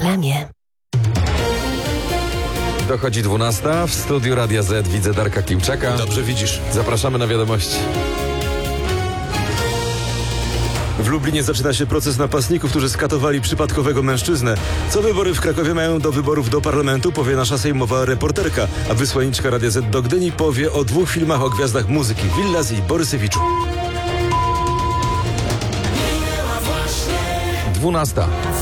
RMFFM. Dochodzi 12. W studiu Radia Z widzę Darka Klimczaka. Dobrze widzisz. Zapraszamy na wiadomości. W Lublinie zaczyna się proces napastników, którzy skatowali przypadkowego mężczyznę. Co wybory w Krakowie mają do wyborów do parlamentu, powie nasza sejmowa reporterka, a wysłanniczka Radia Z do Gdyni powie o 2 filmach o gwiazdach muzyki, Villas i Borysewiczu. 12.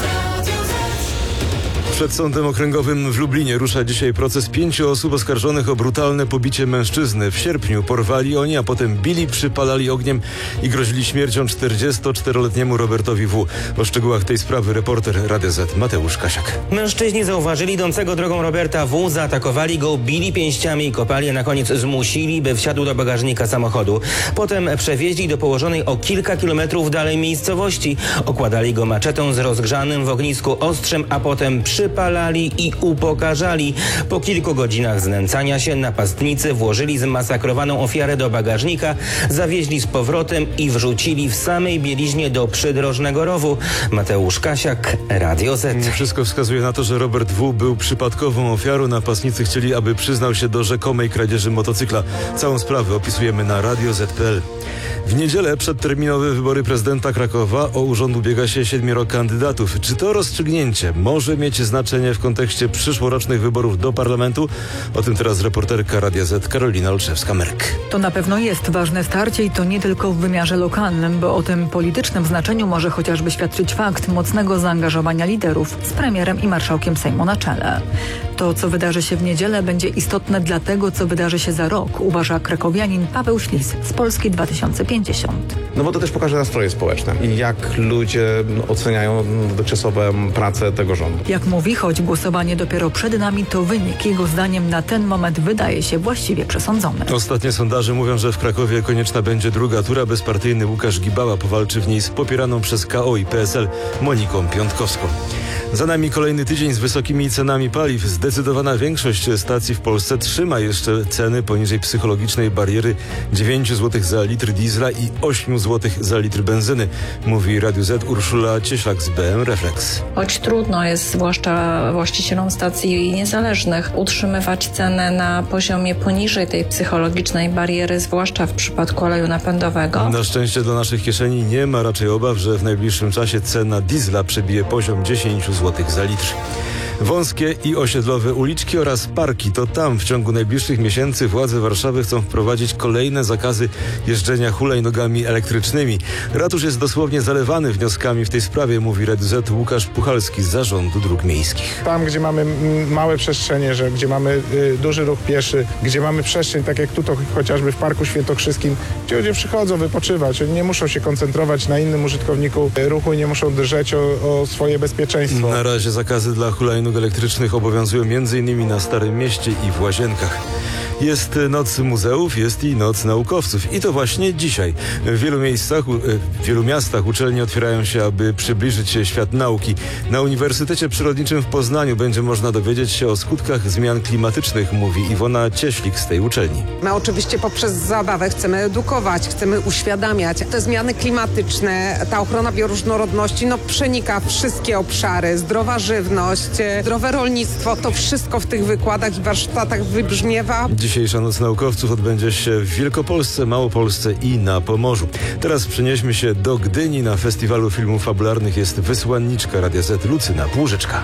Przed Sądem Okręgowym w Lublinie rusza dzisiaj proces 5 osób oskarżonych o brutalne pobicie mężczyzny. W sierpniu porwali oni, a potem bili, przypalali ogniem i grozili śmiercią 44-letniemu Robertowi W. O szczegółach tej sprawy reporter Radia Z Mateusz Kasiak. Mężczyźni zauważyli idącego drogą Roberta W., zaatakowali go, bili pięściami i kopali, a na koniec zmusili, by wsiadł do bagażnika samochodu. Potem przewieźli do położonej o kilka kilometrów dalej miejscowości. Okładali go maczetą z rozgrzanym w ognisku ostrzem, a potem przypalali i upokarzali. Po kilku godzinach znęcania się napastnicy włożyli zmasakrowaną ofiarę do bagażnika, zawieźli z powrotem i wrzucili w samej bieliźnie do przydrożnego rowu. Mateusz Kasiak, Radio Z. Wszystko wskazuje na to, że Robert W. był przypadkową ofiarą. Napastnicy chcieli, aby przyznał się do rzekomej kradzieży motocykla. Całą sprawę opisujemy na radioz.pl. W niedzielę przedterminowe wybory prezydenta Krakowa. O urząd ubiega się 7 kandydatów. Czy to rozstrzygnięcie może mieć znaczenie w kontekście przyszłorocznych wyborów do parlamentu? O tym teraz reporterka Radia Z Karolina Olszewska-Merk. To na pewno jest ważne starcie i to nie tylko w wymiarze lokalnym, bo o tym politycznym znaczeniu może chociażby świadczyć fakt mocnego zaangażowania liderów z premierem i marszałkiem Sejmu na czele. To, co wydarzy się w niedzielę, będzie istotne dla tego, co wydarzy się za rok, uważa krakowianin Paweł Ślis z Polski 2050. No bo to też pokaże nastroje społeczne i jak ludzie oceniają dotychczasową pracę tego rządu. Jak mówi, choć głosowanie dopiero przed nami, to wynik jego zdaniem na ten moment wydaje się właściwie przesądzony. Ostatnie sondaże mówią, że w Krakowie konieczna będzie druga tura. Bezpartyjny Łukasz Gibała powalczy w niej z popieraną przez KO i PSL Moniką Piątkowską. Za nami kolejny tydzień z wysokimi cenami paliw. Zdecydowana większość stacji w Polsce trzyma jeszcze ceny poniżej psychologicznej bariery 9 zł za litr diesla i 8 zł za litr benzyny, mówi Radiu Z Urszula Cieślak z BM Reflex. Choć trudno jest, zwłaszcza właścicielom stacji niezależnych, utrzymywać cenę na poziomie poniżej tej psychologicznej bariery, zwłaszcza w przypadku oleju napędowego. Na szczęście dla naszych kieszeni nie ma raczej obaw, że w najbliższym czasie cena diesla przebije poziom 10 zł za litr. Wąskie i osiedlowe uliczki oraz parki. To tam w ciągu najbliższych miesięcy władze Warszawy chcą wprowadzić kolejne zakazy jeżdżenia hulajnogami elektrycznymi. Ratusz jest dosłownie zalewany wnioskami w tej sprawie, mówi Radiu Z Łukasz Puchalski z Zarządu Dróg Miejskich. Tam, gdzie mamy małe przestrzenie, gdzie mamy duży ruch pieszy, gdzie mamy przestrzeń, tak jak tutaj chociażby w Parku Świętokrzyskim, gdzie ludzie przychodzą wypoczywać. Oni nie muszą się koncentrować na innym użytkowniku ruchu i nie muszą drżeć o swoje bezpieczeństwo. Na razie zakazy dla hulajnóg elektrycznych obowiązują m.in. na Starym Mieście i w Łazienkach. Jest noc muzeów, jest i noc naukowców. I to właśnie dzisiaj. W wielu miastach uczelnie otwierają się, aby przybliżyć świat nauki. Na Uniwersytecie Przyrodniczym w Poznaniu będzie można dowiedzieć się o skutkach zmian klimatycznych, mówi Iwona Cieślik z tej uczelni. My oczywiście poprzez zabawę chcemy edukować, chcemy uświadamiać. Te zmiany klimatyczne, ta ochrona bioróżnorodności, przenika wszystkie obszary. Zdrowa żywność, zdrowe rolnictwo, to wszystko w tych wykładach i warsztatach wybrzmiewa. Dzisiejsza Noc Naukowców odbędzie się w Wielkopolsce, Małopolsce i na Pomorzu. Teraz przenieśmy się do Gdyni. Na Festiwalu Filmów Fabularnych jest wysłanniczka Radia Z Lucyna Płużyczka.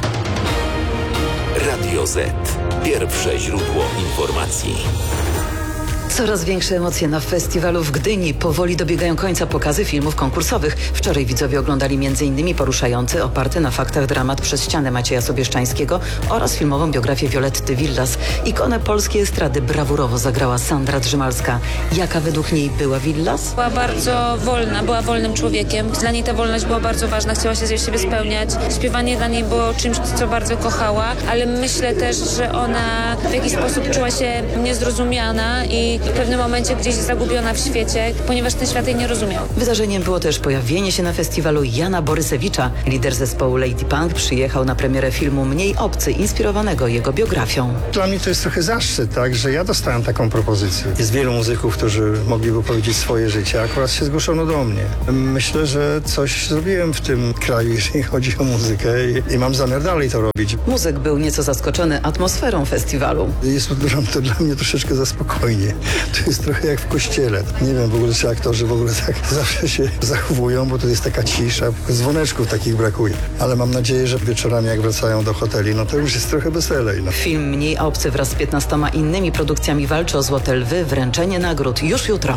Radio Z. Pierwsze źródło informacji. Coraz większe emocje na festiwalu w Gdyni. Powoli dobiegają końca pokazy filmów konkursowych. Wczoraj widzowie oglądali m.in. poruszający, oparty na faktach dramat Przez ścianę Macieja Sobieszczańskiego oraz filmową biografię Violetty Villas. Ikonę polskiej estrady brawurowo zagrała Sandra Drzymalska. Jaka według niej była Villas? Była bardzo wolna, była wolnym człowiekiem. Dla niej ta wolność była bardzo ważna, chciała się z siebie spełniać. Śpiewanie dla niej było czymś, co bardzo kochała, ale myślę też, że ona w jakiś sposób czuła się niezrozumiana i w pewnym momencie gdzieś zagubiona w świecie, ponieważ ten świat jej nie rozumiał. Wydarzeniem było też pojawienie się na festiwalu Jana Borysewicza. Lider zespołu Lady Punk przyjechał na premierę filmu Mniej obcy, inspirowanego jego biografią. Dla mnie to jest trochę zaszczyt, tak, że ja dostałem taką propozycję. Jest wielu muzyków, którzy mogliby powiedzieć swoje życie, a akurat się zgłoszono do mnie. Myślę, że coś zrobiłem w tym kraju, jeżeli chodzi o muzykę i mam zamiar dalej to robić. Muzyk był nieco zaskoczony atmosferą festiwalu. Jest to dla mnie troszeczkę za spokojnie. To jest trochę jak w kościele. Nie wiem w ogóle, czy aktorzy w ogóle tak zawsze się zachowują, bo to jest taka cisza. Dzwoneczków takich brakuje. Ale mam nadzieję, że wieczorami jak wracają do hoteli, no to już jest trochę weselej. No. Film Mniej obcy wraz z 15 innymi produkcjami walczy o Złote Lwy. Wręczenie nagród już jutro.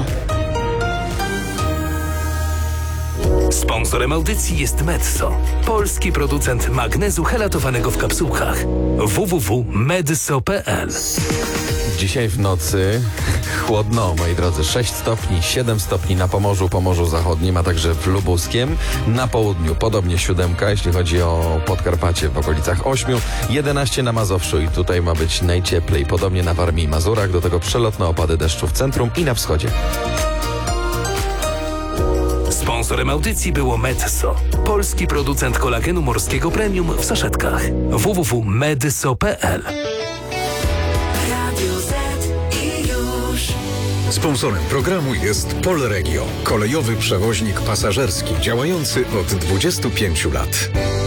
Sponsorem audycji jest Medzo, polski producent magnezu helatowanego w kapsułkach. www.medzo.pl. Dzisiaj w nocy chłodno, moi drodzy, 6 stopni, 7 stopni na Pomorzu Zachodnim, a także w Lubuskiem. Na południu podobnie 7, jeśli chodzi o Podkarpacie, w okolicach 8, 11 na Mazowszu i tutaj ma być najcieplej, podobnie na Warmii i Mazurach, do tego przelotne opady deszczu w centrum i na wschodzie. Sponsorem audycji było Medzo, polski producent kolagenu morskiego premium w saszetkach. www.medzo.pl. Sponsorem programu jest Polregio, kolejowy przewoźnik pasażerski działający od 25 lat.